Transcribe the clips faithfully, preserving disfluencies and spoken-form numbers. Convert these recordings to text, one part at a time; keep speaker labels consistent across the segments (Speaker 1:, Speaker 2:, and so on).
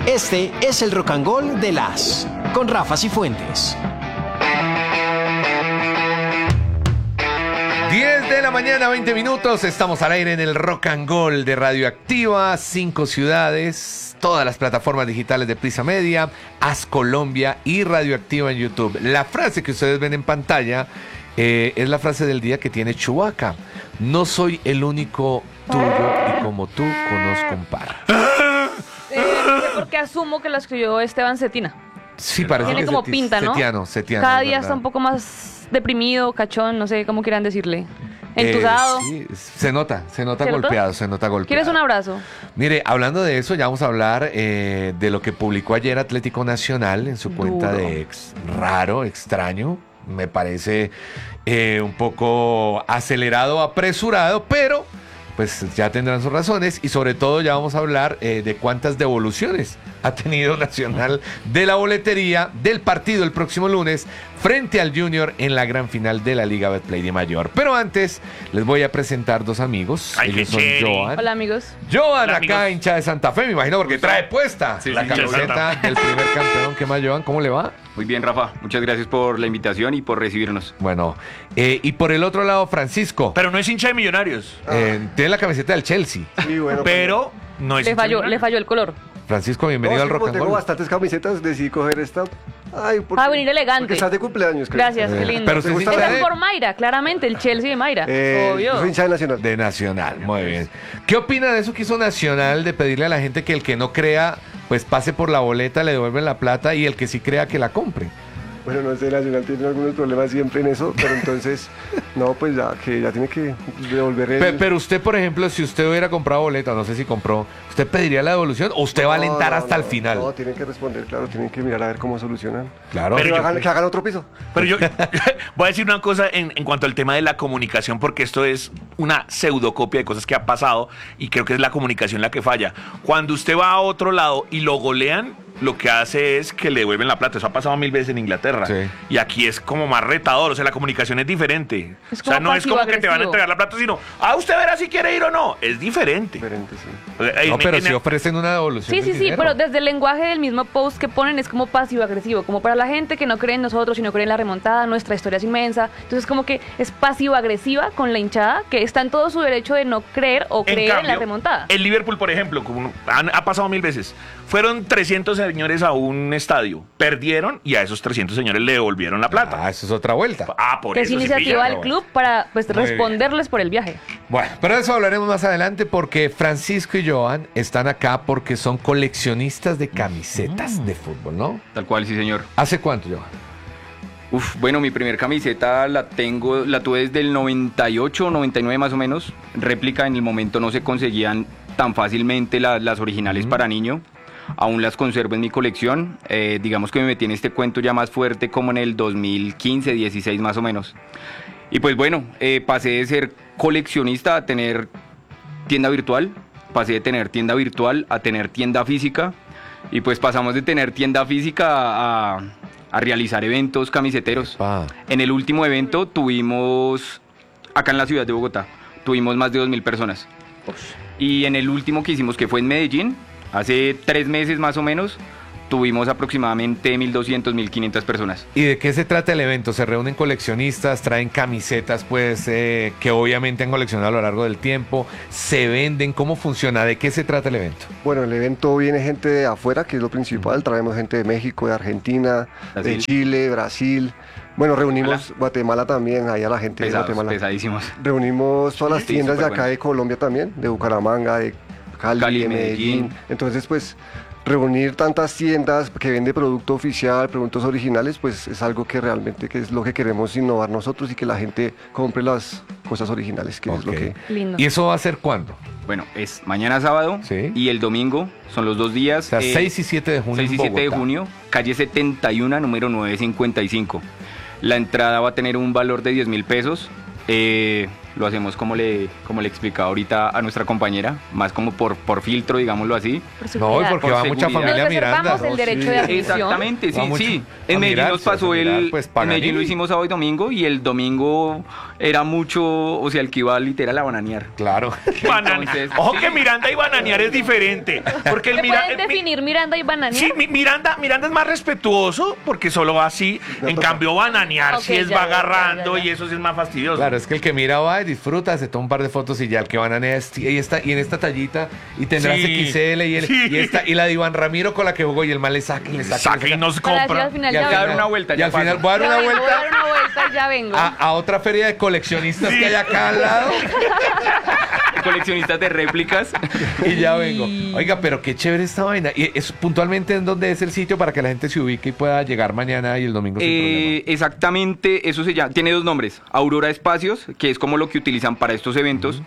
Speaker 1: Este es el Rock and Roll de las con Rafa Cifuentes.
Speaker 2: diez de la mañana, veinte minutos. Estamos al aire en el Rock and Roll de Radioactiva. Cinco ciudades, todas las plataformas digitales de Prisa Media, As Colombia y Radioactiva en YouTube. La frase que ustedes ven en pantalla eh, es la frase del día que tiene Chewbacca. No soy el único tuyo y como tú conozco un par.
Speaker 3: Eh, porque asumo que la escribió Esteban Cetina.
Speaker 2: Sí, parece
Speaker 3: Tiene
Speaker 2: que
Speaker 3: como
Speaker 2: seti-
Speaker 3: pinta, ¿no?
Speaker 2: Setiano, Setiano,
Speaker 3: Cada
Speaker 2: es
Speaker 3: día
Speaker 2: verdad.
Speaker 3: está un poco más deprimido, cachón, no sé cómo quieran decirle. Entusado.
Speaker 2: Eh, sí, se nota, se nota
Speaker 3: ¿Cierto?
Speaker 2: golpeado, se nota golpeado.
Speaker 3: ¿Quieres un abrazo?
Speaker 2: Mire, hablando de eso, ya vamos a hablar eh, de lo que publicó ayer Atlético Nacional en su cuenta
Speaker 3: Duro.
Speaker 2: de ex, raro, extraño. Me parece eh, un poco acelerado, apresurado, pero pues ya tendrán sus razones y sobre todo ya vamos a hablar eh, de cuántas devoluciones ha tenido Nacional de la boletería del partido el próximo lunes frente al Junior en la gran final de la Liga Betplay de Mayor. Pero antes les voy a presentar dos amigos.
Speaker 4: Ay,
Speaker 2: Ellos
Speaker 4: qué
Speaker 2: son
Speaker 4: chévere.
Speaker 2: Joan.
Speaker 3: Hola, amigos.
Speaker 2: Joan,
Speaker 4: Hola,
Speaker 2: acá
Speaker 4: amigos.
Speaker 2: hincha de Santa Fe, me imagino, porque trae puesta
Speaker 4: Sí,
Speaker 2: la
Speaker 4: sí, hincha de
Speaker 2: camiseta
Speaker 4: Santa Fe.
Speaker 2: del primer campeón. ¿Qué más, Joan? ¿Cómo le va?
Speaker 5: Muy bien, Rafa. Muchas gracias por la invitación y por recibirnos.
Speaker 2: Bueno, eh, y por el otro lado, Francisco.
Speaker 4: Pero no es hincha de Millonarios.
Speaker 2: eh, tiene la camiseta del Chelsea.
Speaker 6: Sí, bueno,
Speaker 4: Pero no es
Speaker 3: Le
Speaker 4: hincha de
Speaker 3: falló, le
Speaker 4: Millonarios.
Speaker 3: falló el color.
Speaker 2: Francisco, bienvenido
Speaker 6: no,
Speaker 2: al
Speaker 6: sí,
Speaker 2: Rock
Speaker 6: como
Speaker 2: and
Speaker 6: tengo
Speaker 2: Roll.
Speaker 6: bastantes camisetas, decidí coger esta. Ay, porque,
Speaker 3: Ah, venir elegante.
Speaker 6: Porque estás de cumpleaños, creo.
Speaker 3: Gracias,
Speaker 2: Eh,
Speaker 3: qué lindo.
Speaker 2: pero usted
Speaker 6: ¿Te
Speaker 2: sí
Speaker 6: gusta
Speaker 2: hincha
Speaker 3: Esta
Speaker 2: de,
Speaker 3: es por Mayra, claramente, el Chelsea de Mayra.
Speaker 6: Eh,
Speaker 3: Obvio.
Speaker 6: yo soy hincha de Nacional.
Speaker 2: de Nacional. Muy bien. ¿Qué opina de eso que hizo Nacional de pedirle a la gente que el que no crea, pues pase por la boleta, le devuelven la plata y el que sí crea que la compre?
Speaker 6: Bueno, no sé, Nacional tiene algunos problemas siempre en eso, pero entonces, no, pues ya, que ya tiene que devolver el...
Speaker 2: Pe- Pero usted, por ejemplo, si usted hubiera comprado boleta, no sé si compró, ¿usted pediría la devolución o usted va a
Speaker 6: No,
Speaker 2: alentar
Speaker 6: no,
Speaker 2: hasta
Speaker 6: no,
Speaker 2: el final?
Speaker 6: No, tienen que responder, claro, tienen que mirar a ver cómo solucionan.
Speaker 2: Claro.
Speaker 6: Que,
Speaker 4: Pero yo-
Speaker 6: hagan, que hagan otro piso.
Speaker 4: Pero yo voy a decir una cosa en, en cuanto al tema de la comunicación, porque esto es una pseudocopia de cosas que ha pasado y creo que es la comunicación la que falla. Cuando usted va a otro lado y lo golean, lo que hace es que le devuelven la plata. Eso ha pasado mil veces en Inglaterra.
Speaker 2: Sí.
Speaker 4: Y aquí es como más retador, o sea, la comunicación es diferente.
Speaker 3: Es
Speaker 4: o sea,
Speaker 3: como
Speaker 4: no es como que te van a
Speaker 3: pasivo-agresivo.
Speaker 4: entregar la plata, sino, ah, usted verá si quiere ir o no. Es diferente.
Speaker 6: Diferente, sí.
Speaker 4: O sea,
Speaker 2: No,
Speaker 4: en-
Speaker 2: pero
Speaker 4: en-
Speaker 2: si ofrecen una devolución
Speaker 3: Sí,
Speaker 2: del
Speaker 3: sí, sí,
Speaker 2: dinero.
Speaker 3: pero desde el lenguaje del mismo post que ponen es como pasivo-agresivo, como para la gente que no cree en nosotros y no cree en la remontada, nuestra historia es inmensa. Entonces como que es pasivo-agresiva con la hinchada, que está en todo su derecho de no creer o creer en, la
Speaker 4: cambio,
Speaker 3: remontada.
Speaker 4: El Liverpool, por ejemplo, como han- ha pasado mil veces, fueron trescientos señores a un estadio, perdieron y a esos trescientos señores le devolvieron la plata.
Speaker 2: Ah, eso es otra vuelta.
Speaker 4: Ah, por
Speaker 3: Que es
Speaker 4: eso sí
Speaker 3: iniciativa
Speaker 4: pillan.
Speaker 3: del club para pues
Speaker 2: Muy bien.
Speaker 3: responderles por el viaje.
Speaker 2: Bueno, pero de eso hablaremos más adelante porque Francisco y Joan están acá porque son coleccionistas de camisetas de fútbol, ¿no?
Speaker 5: Tal cual, sí, señor.
Speaker 2: ¿Hace cuánto, Joan?
Speaker 5: Uf, bueno, mi primer camiseta la tengo, la tuve desde el noventa y ocho, noventa y nueve más o menos. Réplica, en el momento no se conseguían tan fácilmente la- las originales para niño. Aún las conservo en mi colección. Eh, digamos que me metí en este cuento ya más fuerte como en el dos mil quince, dieciséis más o menos. Y pues bueno, eh, pasé de ser coleccionista a tener tienda virtual. Pasé de tener tienda virtual a tener tienda física. Y pues pasamos de tener tienda física a, a- a realizar eventos camiseteros.
Speaker 2: Ah.
Speaker 5: En el último evento tuvimos, acá en la ciudad de Bogotá, tuvimos más de dos mil personas. Y en el último que hicimos, que fue en Medellín, hace tres meses más o menos, tuvimos aproximadamente mil doscientas, mil quinientas personas.
Speaker 2: ¿Y de qué se trata el evento? ¿Se reúnen coleccionistas, traen camisetas pues eh, que obviamente han coleccionado a lo largo del tiempo? ¿Se venden? ¿Cómo funciona? ¿De qué se trata el evento?
Speaker 6: Bueno, el evento viene gente de afuera, que es lo principal. Traemos gente de México, de Argentina, de
Speaker 5: Brasil.
Speaker 6: Chile, Brasil. Bueno, reunimos Guatemala también, ahí a la gente
Speaker 5: Pesados,
Speaker 6: de Guatemala.
Speaker 5: pesadísimos.
Speaker 6: Reunimos todas las
Speaker 5: Sí,
Speaker 6: tiendas de
Speaker 5: súper
Speaker 6: acá
Speaker 5: bueno.
Speaker 6: de Colombia también, de Bucaramanga, de Cali,
Speaker 5: Cali,
Speaker 6: de Medellín.
Speaker 5: Medellín.
Speaker 6: Entonces, pues, reunir tantas tiendas que vende producto oficial, productos originales, pues es algo que realmente que es lo que queremos innovar nosotros y que la gente compre las cosas originales, que es lo
Speaker 2: Ok.
Speaker 6: que...
Speaker 3: Lindo.
Speaker 2: ¿Y eso va a ser cuándo?
Speaker 5: Bueno, es mañana sábado
Speaker 2: Sí.
Speaker 5: y el domingo, son los dos días.
Speaker 2: O sea,
Speaker 5: eh,
Speaker 2: seis y siete de junio
Speaker 5: seis y
Speaker 2: en
Speaker 5: siete de
Speaker 2: Bogotá.
Speaker 5: junio, calle setenta y uno, número novecientos cincuenta y cinco. La entrada va a tener un valor de diez mil pesos. Eh, lo hacemos como le, como le explicaba ahorita a nuestra compañera, más como por, por filtro, digámoslo así.
Speaker 3: Por
Speaker 2: No,
Speaker 3: seguridad.
Speaker 2: porque
Speaker 5: Por
Speaker 2: va mucha
Speaker 5: seguridad.
Speaker 2: familia
Speaker 3: Nos
Speaker 2: Miranda.
Speaker 3: reservamos el
Speaker 6: No,
Speaker 3: derecho
Speaker 6: sí.
Speaker 3: de admisión.
Speaker 5: Exactamente,
Speaker 2: Va
Speaker 5: sí,
Speaker 2: mucho
Speaker 5: sí.
Speaker 2: a
Speaker 5: En Medellín
Speaker 2: mirar,
Speaker 5: nos pasó
Speaker 2: a mirar,
Speaker 5: el...
Speaker 2: pues,
Speaker 5: en
Speaker 2: Paganini.
Speaker 5: Medellín lo hicimos sábado y domingo y el domingo era mucho, o sea, el que iba literal a bananear.
Speaker 2: Claro.
Speaker 4: Banane-
Speaker 5: Entonces,
Speaker 4: Ojo
Speaker 5: sí.
Speaker 4: que Miranda y bananear es diferente. Porque el
Speaker 3: ¿Me
Speaker 4: Mira-
Speaker 3: pueden
Speaker 4: el Mi-
Speaker 3: definir Miranda y bananear?
Speaker 4: Sí, mi- Miranda, Miranda es más respetuoso porque solo va así. En cambio, bananear
Speaker 3: Ok,
Speaker 4: sí es
Speaker 3: ya,
Speaker 4: va
Speaker 3: ya, ya,
Speaker 4: agarrando
Speaker 3: ya, ya.
Speaker 4: y eso sí es más fastidioso.
Speaker 2: Claro, es que el que mira va y disfruta, se toma un par de fotos y ya el que van a y, esta, y en esta tallita y tendrás
Speaker 4: Sí,
Speaker 2: X L y, el,
Speaker 4: sí.
Speaker 2: y, esta, y la de Iván Ramiro con la que jugó y el mal le saca y le saca.
Speaker 4: Saca
Speaker 2: le
Speaker 4: y nos
Speaker 3: Para decir
Speaker 4: compra.
Speaker 3: al final
Speaker 2: Y al
Speaker 3: ya
Speaker 5: final-
Speaker 3: vengo.
Speaker 5: una vuelta,
Speaker 2: y
Speaker 5: ya
Speaker 2: al final
Speaker 5: paso.
Speaker 2: voy a dar
Speaker 3: Ya
Speaker 2: una
Speaker 3: vengo, voy a
Speaker 2: vuelta
Speaker 3: dar una vuelta y ya vengo.
Speaker 2: a, a otra feria de coleccionistas que hay acá al lado
Speaker 5: Coleccionistas de réplicas.
Speaker 2: y ya vengo. Oiga, pero qué chévere esta vaina. Y es puntualmente en dónde es el sitio para que la gente se ubique y pueda llegar mañana y el domingo sin
Speaker 5: Eh, exactamente, eso se llama, tiene dos nombres. Aurora Espacios, que es como lo que utilizan para estos eventos.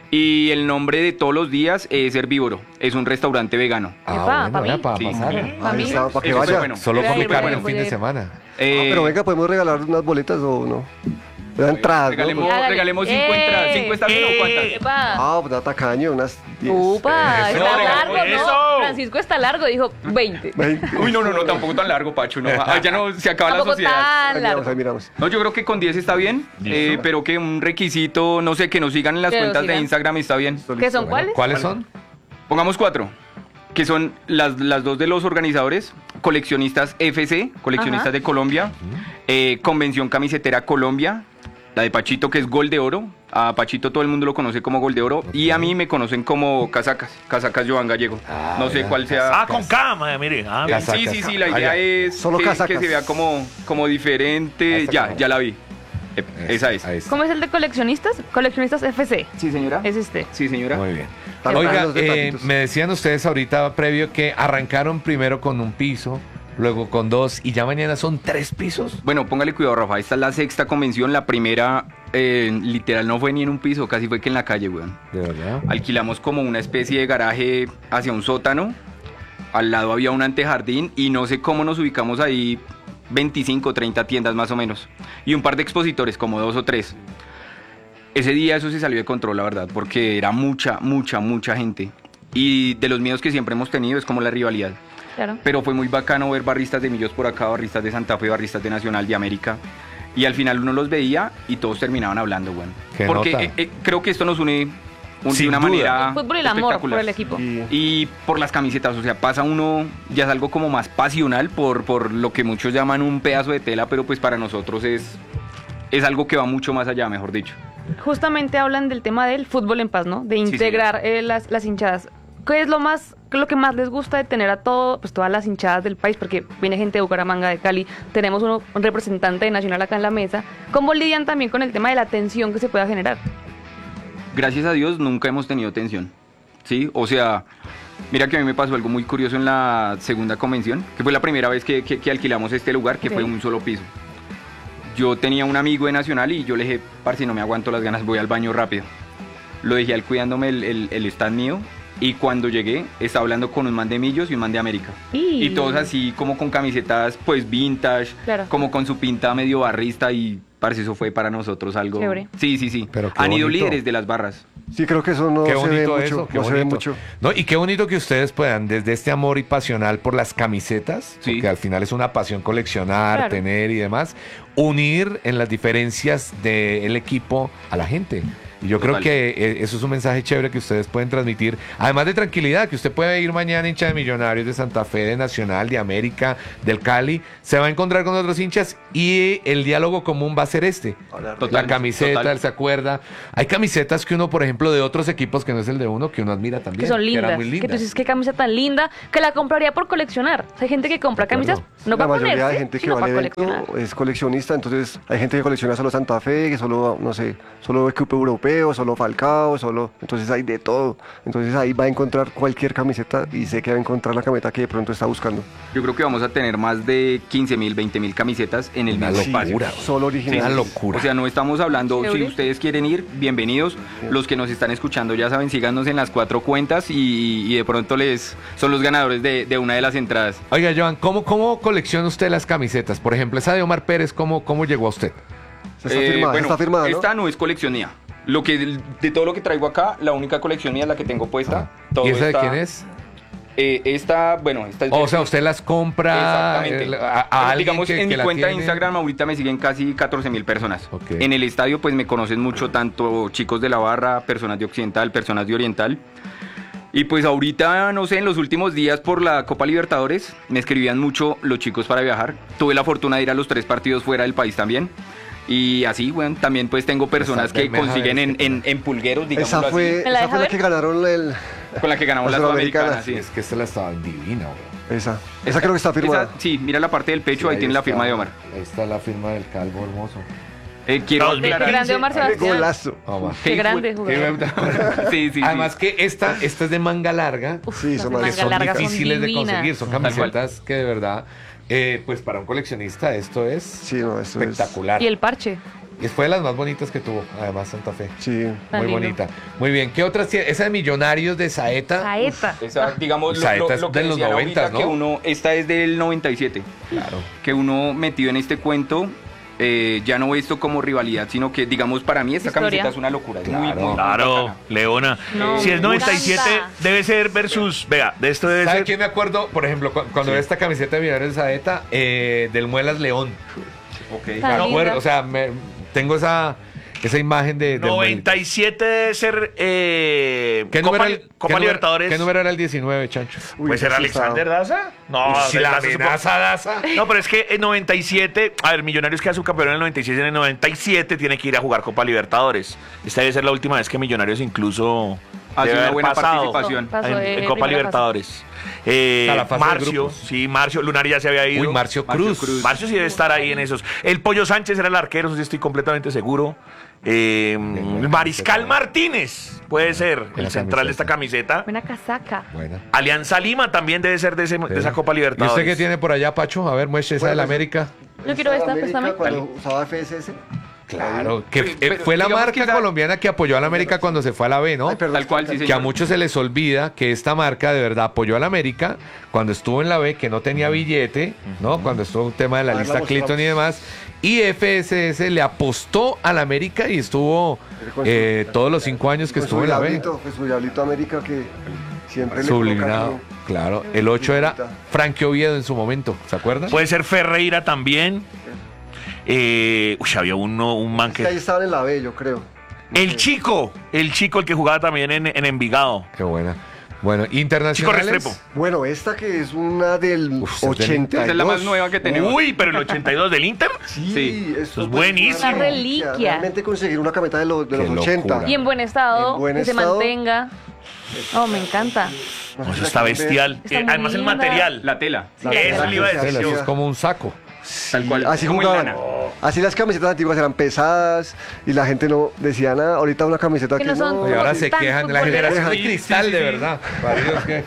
Speaker 5: Y el nombre de todos los días es Herbívoro. Es un restaurante vegano.
Speaker 2: problema.
Speaker 3: Epa, pa' mí.
Speaker 2: para
Speaker 5: Sí.
Speaker 2: pasar.
Speaker 3: Pa'
Speaker 6: Ahí
Speaker 3: mí.
Speaker 6: está, para que
Speaker 5: Eso es
Speaker 6: vaya.
Speaker 5: bueno.
Speaker 2: Solo
Speaker 3: Voy a
Speaker 2: come
Speaker 3: ir,
Speaker 2: carne
Speaker 3: voy a
Speaker 2: un
Speaker 3: ir,
Speaker 2: fin
Speaker 3: voy a
Speaker 2: de
Speaker 3: ir.
Speaker 2: semana.
Speaker 5: Eh,
Speaker 6: Ah, pero venga, ¿podemos regalar unas boletas o no? Una entrada, ¿no?
Speaker 5: regalemos,
Speaker 3: Hágale.
Speaker 5: regalemos cinco
Speaker 3: ¡Eh!
Speaker 5: entradas. ¿Cinco está bien o cuántas?
Speaker 3: Epa.
Speaker 6: Ah, pues tacaño, unas diez.
Speaker 3: Upa,
Speaker 4: Eso,
Speaker 3: está
Speaker 4: regalo,
Speaker 3: largo, ¿no?
Speaker 4: eso.
Speaker 3: Francisco está largo, dijo veinte.
Speaker 6: veinte.
Speaker 5: Uy, no, no, no, tampoco tan largo, Pacho. No. Ah, ya no se acaba la
Speaker 3: Tampoco
Speaker 5: sociedad.
Speaker 3: tan
Speaker 6: Ahí
Speaker 3: largo.
Speaker 6: miramos, ahí miramos.
Speaker 5: No, yo creo que con diez está bien, eh, pero que un requisito, no sé, que nos sigan en las
Speaker 3: Que nos
Speaker 5: cuentas de
Speaker 3: sigan.
Speaker 5: Instagram está bien.
Speaker 3: ¿Qué son
Speaker 2: Bueno,
Speaker 3: cuáles?
Speaker 2: ¿Cuáles son?
Speaker 5: Pongamos cuatro, que son las, las dos de los organizadores, Coleccionistas F C, Coleccionistas
Speaker 3: Ajá.
Speaker 5: de Colombia, eh, Convención Camisetera Colombia, la de Pachito, que es Gol de Oro. A Pachito todo el mundo lo conoce como Gol de Oro, y a mí me conocen como Casacas, Casacas Joan Gallego.
Speaker 2: Ah,
Speaker 5: no sé
Speaker 2: vea.
Speaker 5: cuál sea.
Speaker 4: Ah, con cama, mire. Ah,
Speaker 2: Ya.
Speaker 5: Sí, sí, sí, la
Speaker 2: Ah,
Speaker 5: idea
Speaker 2: ya.
Speaker 5: es
Speaker 6: Solo
Speaker 5: que,
Speaker 6: casacas.
Speaker 5: que se vea como, como diferente.
Speaker 2: Esa
Speaker 5: Ya,
Speaker 2: cámara.
Speaker 5: ya la vi. Eh, Esa es.
Speaker 2: Ahí está.
Speaker 3: ¿Cómo es el de coleccionistas? Coleccionistas F C.
Speaker 5: Sí, señora.
Speaker 3: Es este.
Speaker 5: Sí, señora.
Speaker 2: Muy bien.
Speaker 6: También
Speaker 2: Oiga,
Speaker 6: los
Speaker 2: eh,
Speaker 6: detallitos.
Speaker 2: me decían ustedes ahorita previo que arrancaron primero con un piso, luego con dos y ya mañana son tres pisos.
Speaker 5: Bueno, póngale cuidado, Rafa. Esta es la sexta convención. La primera, eh, literal, no fue ni en un piso, casi fue que en la calle, weón.
Speaker 2: De verdad.
Speaker 5: Alquilamos como una especie de garaje hacia un sótano. Al lado había un antejardín y no sé cómo nos ubicamos ahí, veinticinco, treinta tiendas más o menos. Y un par de expositores, como dos o tres. Ese día eso se salió de control, la verdad, porque era mucha, mucha, mucha gente. Y de los miedos que siempre hemos tenido es como la rivalidad.
Speaker 3: Claro.
Speaker 5: Pero fue muy bacano ver barristas de Millos por acá, barristas de Santa Fe, barristas de Nacional, de América. Y al final uno los veía y todos terminaban hablando, güey.
Speaker 2: ¿Qué
Speaker 5: Porque
Speaker 2: nota?
Speaker 5: eh, eh, creo que esto nos une un- de
Speaker 2: Sin
Speaker 5: una
Speaker 2: duda.
Speaker 5: manera
Speaker 3: El fútbol y el amor
Speaker 5: espectacular.
Speaker 3: por el equipo.
Speaker 6: Y
Speaker 5: Y por las camisetas, o sea, pasa uno, ya es algo como más pasional por, por lo que muchos llaman un pedazo de tela, pero pues para nosotros es, es algo que va mucho más allá, mejor dicho.
Speaker 3: Justamente hablan del tema del fútbol en paz, ¿no? De integrar eh, las, las hinchadas. ¿Qué es lo más, qué es lo que más les gusta de tener a todo, pues todas las hinchadas del país? Porque viene gente de Bucaramanga, de Cali, tenemos uno, un representante de Nacional acá en la mesa. ¿Cómo lidian también con el tema de la tensión que se pueda generar?
Speaker 5: Gracias a Dios nunca hemos tenido tensión, ¿sí? O sea, mira que a mí me pasó algo muy curioso en la segunda convención, que fue la primera vez que, que- que alquilamos este lugar, que
Speaker 3: Ok.
Speaker 5: fue un solo piso. Yo tenía un amigo de Nacional y yo le dije, parce, no me aguanto las ganas, voy al baño rápido. Lo dejé al cuidándome el, el, el stand mío y cuando llegué estaba hablando con un man de Millos y un man de América.
Speaker 3: Y,
Speaker 5: Y todos así como con camisetas pues vintage,
Speaker 3: Claro.
Speaker 5: como con su pinta medio barrista y parce, eso fue para nosotros algo...
Speaker 3: Chévere.
Speaker 5: Sí, sí, sí.
Speaker 2: Pero qué
Speaker 5: Han ido
Speaker 2: bonito.
Speaker 5: líderes de las barras.
Speaker 6: sí, creo que eso no
Speaker 2: Qué
Speaker 6: se ve
Speaker 2: bonito
Speaker 6: mucho.
Speaker 2: eso, qué
Speaker 6: no se ve
Speaker 2: bonito.
Speaker 6: mucho.
Speaker 2: No, y qué bonito que ustedes puedan, desde este amor y pasional por las camisetas,
Speaker 5: Sí.
Speaker 2: porque al final es una pasión coleccionar,
Speaker 3: Claro.
Speaker 2: tener y demás, unir en las diferencias del equipo a la gente. Y yo
Speaker 5: Total.
Speaker 2: creo que eh, eso es un mensaje chévere que ustedes pueden transmitir, además de tranquilidad, que usted puede ir mañana hincha de Millonarios, de Santa Fe, de Nacional, de América, del Cali, se va a encontrar con otros hinchas y el diálogo común va a ser este.
Speaker 5: Total,
Speaker 2: la camiseta,
Speaker 5: total.
Speaker 2: él se acuerda. Hay camisetas que uno, por ejemplo, de otros equipos que no es el de uno, que uno admira también.
Speaker 3: que son
Speaker 2: eran
Speaker 3: lindas.
Speaker 2: muy
Speaker 3: Que tú
Speaker 2: lindas.
Speaker 3: dices, qué camisa tan linda, que la compraría por coleccionar. O sea, hay gente que compra
Speaker 2: De acuerdo.
Speaker 3: camisas no
Speaker 6: la
Speaker 3: para
Speaker 6: mayoría
Speaker 3: ponerse,
Speaker 6: de gente que
Speaker 3: sino
Speaker 6: va al
Speaker 3: para
Speaker 6: evento
Speaker 3: coleccionar.
Speaker 6: es coleccionista, entonces hay gente que colecciona solo Santa Fe, que solo, no sé, solo equipo europeo, solo Falcao, solo, entonces hay de todo. Entonces ahí va a encontrar cualquier camiseta y sé que va a encontrar la camiseta que de pronto está buscando.
Speaker 5: Yo creo que vamos a tener más de quince mil, veinte mil camisetas en el
Speaker 2: Una
Speaker 5: mismo
Speaker 2: locura.
Speaker 5: espacio.
Speaker 6: Solo original.
Speaker 2: Una locura.
Speaker 5: O sea, no estamos hablando,
Speaker 3: Chévere.
Speaker 5: si ustedes quieren ir, bienvenidos. Los que nos están escuchando ya saben, síganos en las cuatro cuentas y, y de pronto les son los ganadores de, de una de las entradas.
Speaker 2: Oiga, Joan, ¿cómo, ¿cómo colecciona usted las camisetas? Por ejemplo, esa de Omar Pérez, ¿cómo, cómo llegó a usted?
Speaker 6: Está
Speaker 5: Eh,
Speaker 6: firmada,
Speaker 5: bueno,
Speaker 6: está firmada, ¿no?
Speaker 5: esta no es colección mía. Lo que, de todo lo que traigo acá, la única colección mía es la que tengo puesta.
Speaker 2: Ah.
Speaker 5: Todo
Speaker 2: ¿Y esa de
Speaker 5: está-
Speaker 2: quién es?
Speaker 5: Eh, esta, bueno, esta es de-
Speaker 2: O sea, usted las compra
Speaker 5: Exactamente.
Speaker 2: eh, a, a alguien
Speaker 5: Digamos,
Speaker 2: que,
Speaker 5: en
Speaker 2: que
Speaker 5: mi
Speaker 2: la
Speaker 5: cuenta de
Speaker 2: tiene?
Speaker 5: Instagram ahorita me siguen casi catorce mil personas.
Speaker 2: Ok.
Speaker 5: En el estadio pues me conocen mucho tanto chicos de la barra, personas de Occidental, personas de Oriental. Y pues ahorita, no sé, en los últimos días por la Copa Libertadores me escribían mucho los chicos para viajar. Tuve la fortuna de ir a los tres partidos fuera del país también. Y así, bueno, también pues tengo personas
Speaker 2: Esa
Speaker 5: que
Speaker 2: bermeja
Speaker 5: consiguen
Speaker 2: de
Speaker 5: en,
Speaker 2: este
Speaker 5: en, en pulgueros, digamos
Speaker 6: Esa fue,
Speaker 3: ¿Me la
Speaker 6: esa
Speaker 3: deja
Speaker 6: fue la
Speaker 3: ver?
Speaker 6: que ganaron el...
Speaker 5: con la que ganamos
Speaker 6: la
Speaker 5: la
Speaker 6: Sudamericana,
Speaker 5: Sudamericana,
Speaker 2: Sí,
Speaker 5: sí.
Speaker 2: es que esta la estaba divina, güey.
Speaker 6: Esa. Esa creo que está firmada.
Speaker 5: Esa, sí, mira la parte del pecho,
Speaker 2: Sí,
Speaker 5: ahí tiene la firma
Speaker 2: está.
Speaker 5: de Omar.
Speaker 2: Ahí está la firma del calvo hermoso.
Speaker 5: Eh, quiero
Speaker 4: No,
Speaker 3: Qué
Speaker 5: aclarar.
Speaker 3: grande Omar Sebastián.
Speaker 6: Golazo.
Speaker 2: Omar.
Speaker 3: Qué grande
Speaker 2: Qué
Speaker 3: jugador.
Speaker 2: verdad.
Speaker 5: Sí, sí, sí.
Speaker 2: Además que esta, esta es de manga larga,
Speaker 3: Uf,
Speaker 6: Sí,
Speaker 3: las
Speaker 6: son
Speaker 3: de
Speaker 6: más-
Speaker 2: que
Speaker 3: manga
Speaker 2: son
Speaker 3: larga
Speaker 2: difíciles de
Speaker 3: divinas.
Speaker 2: conseguir. Son
Speaker 5: Tal cual.
Speaker 2: camisetas que de verdad, eh, pues para un coleccionista esto es
Speaker 6: Sí, no, esto es...
Speaker 2: espectacular.
Speaker 3: Y el parche.
Speaker 2: Y fue de las más bonitas que tuvo, además, Santa Fe.
Speaker 6: Sí.
Speaker 3: Tan
Speaker 2: Muy
Speaker 3: lindo.
Speaker 2: bonita. Muy bien. ¿Qué otras tiene? Esa de Millonarios de Saeta.
Speaker 3: Saeta.
Speaker 5: Esa, digamos, lo,
Speaker 2: Saeta
Speaker 5: lo-
Speaker 2: es
Speaker 5: lo que
Speaker 2: de los
Speaker 5: decían ahorita,
Speaker 2: noventas, ¿no?
Speaker 5: que uno, esta es del noventa y siete,
Speaker 2: Claro.
Speaker 5: que uno metido en este cuento, eh, ya no ve esto como rivalidad, sino que, digamos, para mí esta
Speaker 3: Historia.
Speaker 5: camiseta es una locura. Es muy,
Speaker 2: Claro.
Speaker 5: muy
Speaker 4: Claro,
Speaker 5: bacana.
Speaker 4: Leona.
Speaker 3: No,
Speaker 4: si es
Speaker 3: me
Speaker 4: noventa y siete,
Speaker 3: encanta.
Speaker 4: debe ser versus. Vea, de esto debe
Speaker 2: ¿Sabe
Speaker 4: ser.
Speaker 2: quién me acuerdo? Por ejemplo, cu- cuando veo esta camiseta de Millonarios de Saeta, eh, del Muelas León.
Speaker 5: Ok.
Speaker 3: Tan
Speaker 2: Me acuerdo,
Speaker 3: linda.
Speaker 2: o sea, me- tengo esa, esa imagen de... del
Speaker 4: noventa y siete debe ser. Eh,
Speaker 2: ¿Qué
Speaker 4: Copa,
Speaker 2: número, era el-
Speaker 4: Copa
Speaker 2: qué número-
Speaker 4: Libertadores.
Speaker 2: ¿Qué número era el diecinueve, Chancho?
Speaker 6: Uy,
Speaker 4: ¿Puede ser
Speaker 6: ese está-
Speaker 4: Alexander Daza? No,
Speaker 2: si la
Speaker 4: Daza supo-
Speaker 2: amenaza Daza.
Speaker 4: No, pero es que en noventa y siete, a ver, Millonarios queda subcampeón en el noventa y seis, en el noventa y siete tiene que ir a jugar Copa Libertadores. Esta debe ser la última vez que Millonarios incluso
Speaker 5: Hace
Speaker 4: debe
Speaker 5: una
Speaker 4: haber
Speaker 5: buena
Speaker 4: pasado
Speaker 5: participación.
Speaker 3: Pasó
Speaker 4: en,
Speaker 3: de
Speaker 4: en Copa
Speaker 3: primera
Speaker 4: Libertadores. Eh,
Speaker 2: O sea, la fase de
Speaker 4: Marcio,
Speaker 2: grupos.
Speaker 4: sí, Marcio, Lunari ya se había ido.
Speaker 2: Uy, Marcio
Speaker 5: Marcio
Speaker 2: Cruz.
Speaker 5: Cruz.
Speaker 4: Marcio sí debe estar ahí en esos. El Pollo Sánchez era el arquero, eso sí estoy completamente seguro. Eh,
Speaker 2: buena
Speaker 4: Mariscal
Speaker 2: camiseta.
Speaker 4: Martínez puede ser el
Speaker 2: Buena
Speaker 4: central de esta
Speaker 2: camiseta.
Speaker 4: camiseta.
Speaker 3: Buena casaca.
Speaker 2: Buena.
Speaker 4: Alianza Lima también debe ser de, ese- de esa Copa
Speaker 2: ¿Y
Speaker 4: Libertadores.
Speaker 2: usted qué tiene por allá, Pacho? A ver, muestre esa
Speaker 6: Bueno,
Speaker 2: de la
Speaker 6: pues,
Speaker 2: América.
Speaker 3: Yo quiero esta,
Speaker 6: América,
Speaker 3: préstame.
Speaker 6: Cuando usaba F S S.
Speaker 2: Claro, que
Speaker 5: Pero-
Speaker 2: eh,
Speaker 5: pero
Speaker 2: fue la
Speaker 5: digamos
Speaker 2: marca
Speaker 5: que esa-
Speaker 2: colombiana que apoyó a la América cuando se fue a la B, ¿no?
Speaker 6: Ay, perdón.
Speaker 5: Tal cual, sí,
Speaker 2: Que a
Speaker 5: señor.
Speaker 2: muchos se les olvida que esta marca de verdad apoyó a la América cuando estuvo en la B, que no tenía billete, ¿no? Cuando estuvo un tema de la
Speaker 6: A ver,
Speaker 2: lista
Speaker 6: la
Speaker 2: Clinton y demás. Y F S S le apostó a la América y estuvo eh, todos los cinco años que
Speaker 6: Fue
Speaker 2: estuvo
Speaker 6: su
Speaker 2: en la B.
Speaker 6: diablito, fue su diablito América que siempre le
Speaker 2: Subliminado,
Speaker 6: coloca
Speaker 2: claro. El ocho era
Speaker 6: Subliminado.
Speaker 2: Frankie Oviedo en su momento, ¿se acuerdan?
Speaker 4: Puede ser Ferreira también. Eh, uy, había uno, un man
Speaker 6: que ahí
Speaker 4: que.
Speaker 6: estaban en la B, yo creo.
Speaker 4: El chico, el chico, el que jugaba también en, en Envigado.
Speaker 2: Qué buena. Bueno,
Speaker 4: Chico
Speaker 2: internacionales.
Speaker 4: Restrepo.
Speaker 6: Bueno, esta que es una del
Speaker 2: Uf, esa es del
Speaker 6: ochenta y dos.
Speaker 5: Esa es la más nueva que tenemos.
Speaker 4: Uy, pero el ochenta y dos del Inter.
Speaker 6: Sí,
Speaker 5: Sí,
Speaker 6: esto
Speaker 4: es
Speaker 6: pues,
Speaker 4: buenísimo.
Speaker 3: Una reliquia.
Speaker 6: Realmente conseguir una camioneta de, los de
Speaker 2: Qué
Speaker 6: los ochenta.
Speaker 2: locura.
Speaker 3: Y en buen estado,
Speaker 6: En buen
Speaker 3: que se
Speaker 6: estado.
Speaker 3: mantenga. Oh, me encanta.
Speaker 4: No, eso está bestial.
Speaker 3: Está
Speaker 4: Eh,
Speaker 3: muy
Speaker 4: además el
Speaker 3: linda.
Speaker 4: material.
Speaker 5: La tela.
Speaker 6: La
Speaker 4: Eso
Speaker 6: verdad
Speaker 4: le iba a
Speaker 6: que se
Speaker 4: decir
Speaker 2: Eso
Speaker 6: hacía.
Speaker 2: es como un saco.
Speaker 5: Tal cual.
Speaker 6: Así
Speaker 5: como en
Speaker 6: jugaban.
Speaker 5: lana.
Speaker 6: Así las camisetas antiguas eran pesadas y la gente no decía nada. Ahorita una camiseta
Speaker 3: Que
Speaker 6: que,
Speaker 3: no son-
Speaker 2: Y ahora
Speaker 3: Como
Speaker 2: se
Speaker 3: tan
Speaker 2: quejan de la
Speaker 3: futboleras.
Speaker 2: generación de
Speaker 5: Sí,
Speaker 2: cristal,
Speaker 5: sí,
Speaker 2: de
Speaker 5: sí.
Speaker 2: verdad. Para Dios que.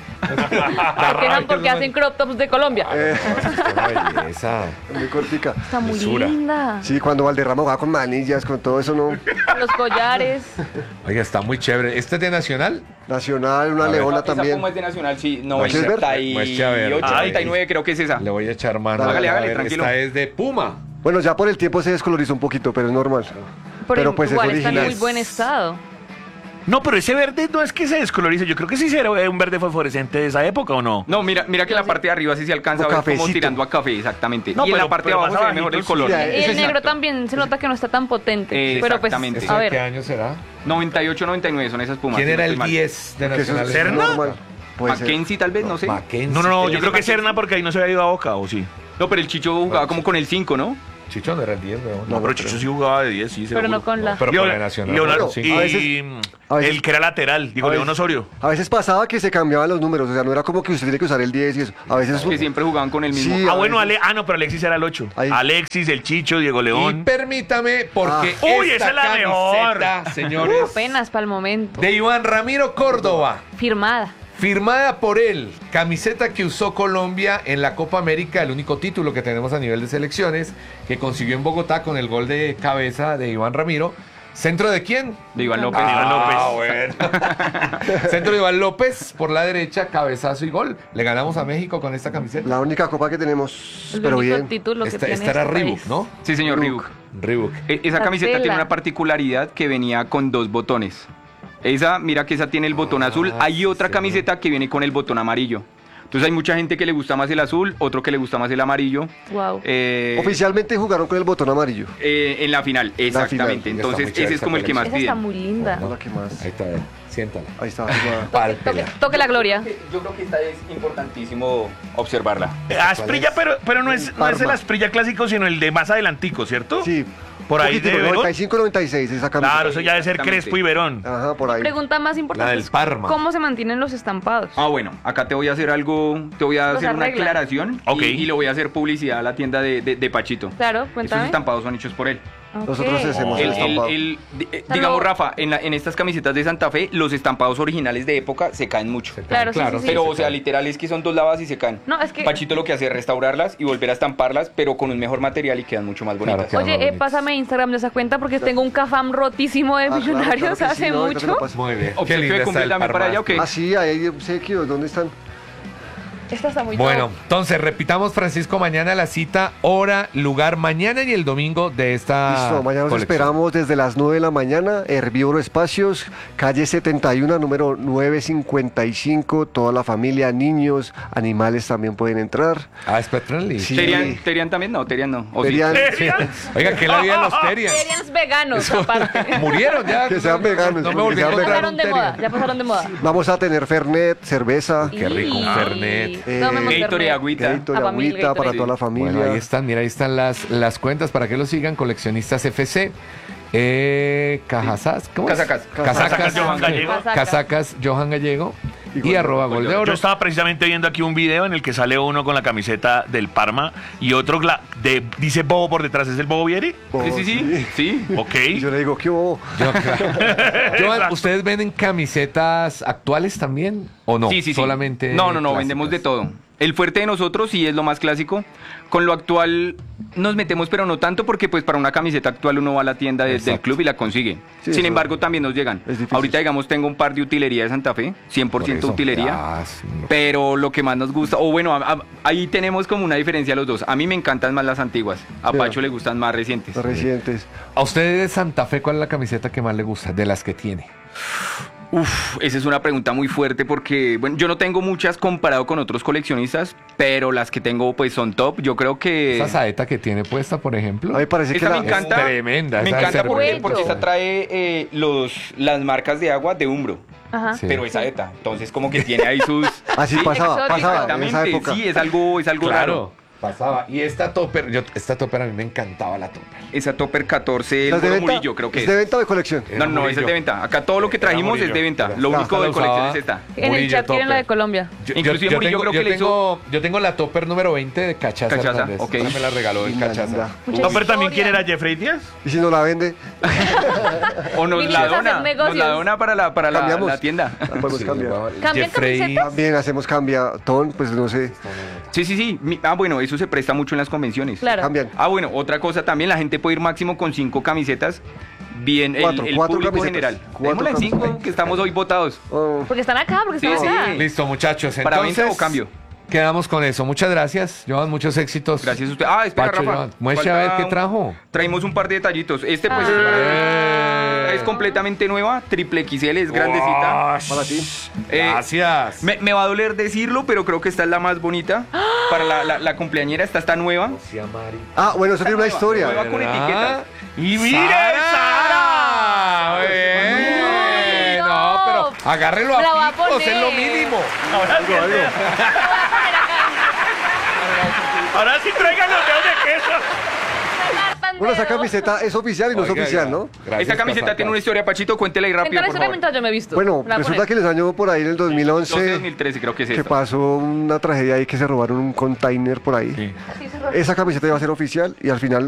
Speaker 3: Se quejan porque hacen crop tops de Colombia.
Speaker 6: Eh,
Speaker 2: Una belleza.
Speaker 6: muy cortica.
Speaker 3: Está muy
Speaker 2: Lisura.
Speaker 3: linda.
Speaker 6: Sí, cuando Valderrama jugaba con manillas, con todo eso, ¿no?
Speaker 3: Los collares.
Speaker 2: Oiga, está muy chévere. ¿Este es de Nacional?
Speaker 6: Nacional, una
Speaker 2: A ver.
Speaker 6: leona
Speaker 5: Esa
Speaker 6: también.
Speaker 5: como es de Nacional, sí.
Speaker 6: ¿Quieres ver?
Speaker 5: noventa y
Speaker 2: Muestre a ver.
Speaker 5: ocho,
Speaker 2: Ay.
Speaker 5: noventa y nueve creo que es esa.
Speaker 2: Le voy a echar mano.
Speaker 6: Hágale,
Speaker 2: A
Speaker 5: hágale,
Speaker 2: ver,
Speaker 5: tranquilo.
Speaker 2: Esta es de Puma.
Speaker 6: Bueno, ya por el tiempo se descolorizó un poquito, pero es normal.
Speaker 3: Pero,
Speaker 6: Pero pues es
Speaker 3: igual está en
Speaker 6: original.
Speaker 3: muy buen estado.
Speaker 4: No, pero ese verde no es que se descolorice. Yo creo que sí será un verde fosforescente de esa época, ¿o no?
Speaker 5: No, mira, mira que la parte de arriba sí se alcanza a
Speaker 6: Como
Speaker 5: ver como
Speaker 6: cafecito.
Speaker 5: tirando a café, exactamente.
Speaker 4: No,
Speaker 5: y en
Speaker 4: pero-
Speaker 5: la parte de
Speaker 4: pero
Speaker 5: abajo
Speaker 4: más
Speaker 5: se ve mejor el
Speaker 4: abajito,
Speaker 5: color.
Speaker 6: sí.
Speaker 3: Y
Speaker 6: Ese
Speaker 3: el
Speaker 6: es
Speaker 3: negro
Speaker 6: exacto.
Speaker 3: también se nota que no está tan potente.
Speaker 5: Eh,
Speaker 3: pero pues,
Speaker 5: exactamente.
Speaker 2: ¿Esto
Speaker 3: a
Speaker 2: de qué
Speaker 3: ver.
Speaker 2: año será?
Speaker 5: noventa y ocho, noventa y nueve son esas pumas.
Speaker 2: ¿Quién
Speaker 5: si
Speaker 2: era
Speaker 5: no
Speaker 2: el
Speaker 5: estoy mal.
Speaker 2: diez de
Speaker 6: Porque eso
Speaker 2: Nacional?
Speaker 6: es
Speaker 4: ¿Serna?
Speaker 6: normal. Puede ser.
Speaker 5: Mackenzie tal vez, no sé.
Speaker 2: Mackenzie.
Speaker 4: No, no, no, yo
Speaker 5: Ese
Speaker 4: creo que
Speaker 5: es
Speaker 4: Serna porque ahí no se había ido a Boca, ¿o sí?
Speaker 5: No, pero el Chicho jugaba como con el cinco, ¿no?
Speaker 2: Chicho no era el diez, weón.
Speaker 4: No, pero Chicho sí jugaba de diez, sí,
Speaker 3: Pero
Speaker 4: seguro.
Speaker 3: no con la.
Speaker 2: Pero
Speaker 4: Leon-
Speaker 2: para Nacional.
Speaker 4: Leonardo,
Speaker 2: sí.
Speaker 4: y
Speaker 6: A veces- a veces-
Speaker 4: el que era lateral, digo,
Speaker 6: a
Speaker 4: León
Speaker 6: veces-
Speaker 4: Osorio.
Speaker 6: A veces pasaba que se cambiaban los números, o sea, no era como que usted tiene que usar el diez y eso. A veces
Speaker 5: Que siempre jugaban con el mismo.
Speaker 6: Sí,
Speaker 4: Ah,
Speaker 6: a
Speaker 4: bueno,
Speaker 6: veces-
Speaker 4: Ale, ah, no, pero Alexis era el ocho.
Speaker 6: Ahí.
Speaker 4: Alexis, el Chicho, Diego
Speaker 2: Y
Speaker 4: León.
Speaker 2: permítame, porque
Speaker 4: Ah. Uy,
Speaker 2: esta
Speaker 4: esa es la
Speaker 2: camiseta, señores,
Speaker 3: Apenas para el momento.
Speaker 2: de Iván Ramiro Córdoba,
Speaker 3: Firmada.
Speaker 2: firmada por él, camiseta que usó Colombia en la Copa América, el único título que tenemos a nivel de selecciones, que consiguió en Bogotá con el gol de cabeza de Iván Ramiro, ¿Centro de quién?
Speaker 5: De Iván López.
Speaker 4: Iván López.
Speaker 2: Ah, bueno. Centro de Iván López, por la derecha, cabezazo y gol. Le ganamos a México con esta camiseta.
Speaker 6: La única copa que tenemos,
Speaker 3: El
Speaker 6: pero
Speaker 3: único
Speaker 6: bien.
Speaker 3: título que
Speaker 2: Esta,
Speaker 3: tiene
Speaker 2: esta era
Speaker 3: este
Speaker 2: Reebok,
Speaker 3: país.
Speaker 2: ¿no?
Speaker 5: Sí, señor
Speaker 6: Reebok.
Speaker 5: Reebok.
Speaker 2: Reebok.
Speaker 5: E- Esa
Speaker 3: La
Speaker 5: camiseta
Speaker 3: tela.
Speaker 5: tiene una particularidad que venía con dos botones. Esa, mira que esa tiene el botón
Speaker 2: Ah,
Speaker 5: azul. Hay otra
Speaker 2: sí.
Speaker 5: camiseta que viene con el botón amarillo. Entonces hay mucha gente que le gusta más el azul, otro que le gusta más el amarillo.
Speaker 3: Wow.
Speaker 5: Eh,
Speaker 6: Oficialmente jugaron con el botón amarillo.
Speaker 5: eh, en la final, exactamente.
Speaker 2: final.
Speaker 5: Entonces
Speaker 2: Está muy
Speaker 5: ese es como el que más
Speaker 3: Esa está
Speaker 5: piden.
Speaker 3: muy linda.
Speaker 6: No la que más.
Speaker 2: Ahí está, eh. siéntala.
Speaker 6: Ahí está. firmada.
Speaker 2: Pálpela.
Speaker 3: Toque la gloria.
Speaker 5: Yo creo que esta es importantísimo observarla.
Speaker 4: Asprilla, pero, pero no, es, no es el
Speaker 6: Parma.
Speaker 4: Asprilla clásico, sino el de más adelantico, ¿cierto?
Speaker 6: Sí.
Speaker 4: Por ahí
Speaker 6: Poquitico,
Speaker 4: de Verón.
Speaker 6: noventa y cinco noventa y seis esa camiseta.
Speaker 4: Claro, eso ya debe ser
Speaker 5: Exactamente.
Speaker 4: Crespo y Verón.
Speaker 6: Ajá, por ahí.
Speaker 3: Pregunta más importante.
Speaker 2: La del
Speaker 3: es
Speaker 2: Parma.
Speaker 3: ¿Cómo se mantienen los estampados?
Speaker 5: Ah, bueno, acá te voy a hacer algo, te voy a
Speaker 3: Los
Speaker 5: hacer una
Speaker 3: arreglan.
Speaker 5: aclaración
Speaker 4: Ok.
Speaker 5: y, y le voy a hacer publicidad a la tienda de, de, de Pachito.
Speaker 3: Claro,
Speaker 5: Estos
Speaker 3: cuéntame.
Speaker 5: estampados son hechos por él.
Speaker 3: Ok.
Speaker 6: Nosotros hacemos
Speaker 5: El-
Speaker 6: el
Speaker 5: el-
Speaker 6: estampado.
Speaker 5: el- di- eh,
Speaker 3: Pero-
Speaker 5: digamos, Rafa, en, la- en estas camisetas de Santa Fe, los estampados originales de época se caen mucho.
Speaker 3: Claro, sí, sí, sí.
Speaker 5: Pero, o sea, literal es que son dos lavas y se caen.
Speaker 3: No, es que-
Speaker 5: Pachito lo que hace es restaurarlas y volver a estamparlas, pero con un mejor material y quedan mucho más
Speaker 2: Claro,
Speaker 5: bonitas.
Speaker 2: quedan
Speaker 3: Oye,
Speaker 2: más
Speaker 3: eh,
Speaker 2: bonitas.
Speaker 3: pásame Instagram de esa cuenta porque tengo un cafam rotísimo de
Speaker 6: Ah, claro,
Speaker 3: millonarios
Speaker 6: claro que sí,
Speaker 3: hace
Speaker 6: no, ahorita te lo
Speaker 3: mucho.
Speaker 6: paso.
Speaker 2: Muy bien.
Speaker 5: ¿Obsequio
Speaker 2: Qué linda
Speaker 5: de
Speaker 2: está
Speaker 5: cumple
Speaker 2: el
Speaker 5: también para
Speaker 2: Parma.
Speaker 5: ella o qué?
Speaker 6: Ah, sí, ahí hay obsequios. ¿Dónde están?
Speaker 3: Esta está muy
Speaker 2: Bueno,
Speaker 3: top.
Speaker 2: entonces repitamos, Francisco, mañana la cita, hora, lugar, mañana y el domingo de esta
Speaker 6: Listo, mañana nos
Speaker 2: colección.
Speaker 6: esperamos desde las nueve de la mañana, Herbívoro Espacios, calle setenta y uno, número novecientos cincuenta y cinco, toda la familia, niños, animales también pueden entrar.
Speaker 2: Ah, es Pet Friendly.
Speaker 6: Sí.
Speaker 5: ¿Terian, Terian también? No, Terian no. ¿O sí?
Speaker 6: Terian,
Speaker 2: Sí. Oiga, ¿qué la vida de los Terians?
Speaker 3: Terians veganos, aparte.
Speaker 2: Murieron ya.
Speaker 6: Que sean veganos,
Speaker 2: No me
Speaker 6: que
Speaker 2: volví a
Speaker 6: sean
Speaker 3: Ya
Speaker 2: encontrar
Speaker 3: pasaron
Speaker 2: un
Speaker 3: de moda,
Speaker 2: Terian.
Speaker 3: ya pasaron de moda.
Speaker 6: Vamos a tener Fernet, cerveza,
Speaker 2: Qué rico, un
Speaker 3: Y-
Speaker 2: Fernet.
Speaker 6: Eh,
Speaker 3: Tomemos
Speaker 5: Gatorade,
Speaker 3: Fernet.
Speaker 5: agüita.
Speaker 6: Gatorade,
Speaker 3: A familia,
Speaker 6: agüita para
Speaker 3: Gatorade.
Speaker 6: toda la familia.
Speaker 2: Bueno, ahí están, mira, ahí están las, las cuentas para que lo sigan, coleccionistas F C. Eh, Cajazas, ¿cómo es?
Speaker 5: Casacas.
Speaker 2: Casacas,
Speaker 4: Casacas Johan Gallego.
Speaker 3: Casacas.
Speaker 2: Casacas Johan Gallego
Speaker 6: Y
Speaker 2: y,
Speaker 6: Gol de
Speaker 2: arroba
Speaker 5: Oro.
Speaker 2: Gol de
Speaker 4: Yo
Speaker 2: Oro.
Speaker 4: estaba precisamente viendo aquí un video en el que sale uno con la camiseta del Parma y otro gla- de, dice Bobo por detrás. ¿Es el Bobo Vieri?
Speaker 6: Oh,
Speaker 5: Sí, sí, sí. Sí.
Speaker 4: Ok.
Speaker 6: Y yo le digo, ¿qué hubo?
Speaker 2: Yo, claro. Johan,
Speaker 4: Exacto.
Speaker 2: ¿ustedes venden camisetas actuales también o no?
Speaker 5: Sí, sí, sí.
Speaker 2: Solamente
Speaker 5: No, no, no,
Speaker 2: clásicas.
Speaker 5: vendemos de todo. El fuerte de nosotros sí es lo más clásico. Con lo actual nos metemos, pero no tanto porque pues para una camiseta actual uno va a la tienda de- del
Speaker 2: Exacto.
Speaker 5: club y la consigue.
Speaker 6: Sí,
Speaker 5: Sin
Speaker 6: eso
Speaker 5: embargo, también nos llegan.
Speaker 6: es difícil.
Speaker 5: Ahorita, digamos, tengo un par de utilería de Santa Fe, cien por ciento
Speaker 2: Por eso.
Speaker 5: utilería.
Speaker 2: Ah, sí, no.
Speaker 5: Pero lo que más nos gusta, o bueno, a- a- ahí tenemos como una diferencia los dos. A mí me encantan más las antiguas, a
Speaker 6: Sí.
Speaker 5: Pacho le gustan más recientes.
Speaker 6: Los recientes.
Speaker 2: ¿A ustedes de Santa Fe cuál es la camiseta que más le gusta de las que tiene?
Speaker 5: Uf, esa es una pregunta muy fuerte porque, bueno, yo no tengo muchas comparado con otros coleccionistas, pero las que tengo pues son top. Yo creo que...
Speaker 2: Esa saeta que tiene puesta, por ejemplo.
Speaker 6: A mí me parece que
Speaker 5: Esa
Speaker 6: la,
Speaker 5: me encanta.
Speaker 2: Es tremenda,
Speaker 5: Me
Speaker 2: esa debe
Speaker 5: encanta
Speaker 2: ser
Speaker 5: porque,
Speaker 3: buena.
Speaker 5: porque esa trae eh, los, las marcas de agua de Umbro,
Speaker 3: Ajá.
Speaker 2: Sí.
Speaker 5: pero esa ETA. Entonces como que tiene ahí sus...
Speaker 6: así
Speaker 5: Sí,
Speaker 6: pasaba,
Speaker 3: exótico.
Speaker 6: pasaba en esa
Speaker 5: Exactamente,
Speaker 6: época.
Speaker 5: sí, es algo, es algo raro.
Speaker 2: Claro, pasaba. Y esta topper, yo, esta topper a mí me encantaba la topper.
Speaker 5: Esa Topper catorce, el
Speaker 6: ¿Las de
Speaker 5: Moro
Speaker 6: venta?
Speaker 5: Murillo, creo que
Speaker 6: ¿Es
Speaker 5: es.
Speaker 6: de venta o de colección?
Speaker 2: Era
Speaker 5: No, no, esa es
Speaker 2: Murillo.
Speaker 5: de venta. Acá todo lo que
Speaker 2: Era
Speaker 5: trajimos es
Speaker 2: Murillo.
Speaker 5: de venta. Lo
Speaker 2: Claro.
Speaker 5: único de
Speaker 2: Esta la
Speaker 5: colección
Speaker 2: usaba
Speaker 5: es esta.
Speaker 3: En el
Speaker 2: Murillo
Speaker 3: chat quieren la de
Speaker 2: topper.
Speaker 3: Colombia.
Speaker 2: Yo,
Speaker 5: Inclusive
Speaker 2: yo
Speaker 5: Murillo
Speaker 2: tengo,
Speaker 5: creo
Speaker 2: yo
Speaker 5: que le
Speaker 2: tengo, yo tengo la topper número veinte de Cachaza,
Speaker 5: Cachaza,
Speaker 2: Hernández.
Speaker 5: ok.
Speaker 2: Esa me la regaló el
Speaker 6: Linda,
Speaker 2: Cachaza.
Speaker 6: linda.
Speaker 3: Mucha
Speaker 4: ¿Topper también quiere
Speaker 3: historia.
Speaker 4: ir a Jeffrey Díaz?
Speaker 6: Y si no la vende,
Speaker 5: O nos
Speaker 3: Vinimos
Speaker 5: la
Speaker 3: a hacer
Speaker 5: dona, nos
Speaker 3: negocios.
Speaker 5: la dona para la, para la,
Speaker 6: Cambiamos.
Speaker 5: la tienda.
Speaker 6: la podemos
Speaker 2: Sí,
Speaker 6: cambiar.
Speaker 2: vamos.
Speaker 3: ¿Cambian
Speaker 2: Jeffrey-
Speaker 3: camisetas?
Speaker 6: También hacemos cambiatón, pues no sé,
Speaker 5: Sí, sí, sí. Mi- Ah, bueno, eso se presta mucho en las convenciones.
Speaker 3: Claro.
Speaker 6: cambian.
Speaker 5: Ah, bueno, otra cosa también, la gente puede ir máximo con cinco camisetas. Bien, el,
Speaker 6: Cuatro,
Speaker 5: el
Speaker 6: cuatro
Speaker 5: público
Speaker 6: camisetas.
Speaker 5: general.
Speaker 6: Cuatro
Speaker 5: Démosla en cinco,
Speaker 6: camisetas.
Speaker 5: que estamos hoy votados.
Speaker 6: Oh,
Speaker 3: Porque están acá, porque
Speaker 5: Sí,
Speaker 3: están
Speaker 5: sí.
Speaker 3: acá.
Speaker 2: Listo, muchachos.
Speaker 5: ¿Para
Speaker 2: Entonces,
Speaker 5: venta o cambio?
Speaker 2: Quedamos con eso. Muchas gracias, Johan. Muchos éxitos.
Speaker 5: Gracias a usted. Ah, espera,
Speaker 2: Pacho,
Speaker 5: Rafa.
Speaker 2: Johan. Muestre a ver
Speaker 5: Falta-
Speaker 2: qué trajo.
Speaker 5: Traímos un par de detallitos. Este, pues,
Speaker 3: Ah.
Speaker 5: es, es completamente nueva. Triple X L, es grandecita.
Speaker 6: para ti.
Speaker 5: Eh,
Speaker 2: Gracias.
Speaker 5: Me, me va a doler decirlo, pero creo que esta es la más bonita. Para la, la, la cumpleañera, esta está nueva.
Speaker 6: Ah, bueno, eso tiene una
Speaker 5: nueva,
Speaker 6: historia.
Speaker 5: nueva. con
Speaker 2: ¿Verdad?
Speaker 5: etiquetas.
Speaker 4: ¡Y mire,
Speaker 2: ¡Sara!
Speaker 4: Sara!
Speaker 2: Bien.
Speaker 3: No,
Speaker 2: No,
Speaker 3: no.
Speaker 2: pero agárrelo
Speaker 3: Me la voy
Speaker 2: a
Speaker 3: a
Speaker 2: picos, es
Speaker 3: poner.
Speaker 2: lo mínimo.
Speaker 4: Ahora sí, ahora sí traigan los dedos de queso.
Speaker 6: Bueno, esa camiseta es oficial y no es
Speaker 2: Oiga,
Speaker 6: oficial,
Speaker 2: ya.
Speaker 6: ¿no?
Speaker 2: Gracias,
Speaker 5: Esta camiseta
Speaker 2: Casacas.
Speaker 5: tiene una historia, Pachito. Cuéntela ahí rápido,
Speaker 3: Cuéntale
Speaker 5: por
Speaker 3: historia
Speaker 5: favor.
Speaker 3: mientras yo me he visto.
Speaker 6: Bueno,
Speaker 3: La voy a
Speaker 6: resulta
Speaker 3: poner.
Speaker 6: que les año por ahí en el dos mil
Speaker 5: doce,
Speaker 6: once
Speaker 5: dos mil trece creo que es
Speaker 6: que
Speaker 5: esto.
Speaker 6: pasó una tragedia ahí que se robaron un container por ahí.
Speaker 2: Sí.
Speaker 3: Sí, se robó.
Speaker 6: Esa camiseta iba a ser oficial y al final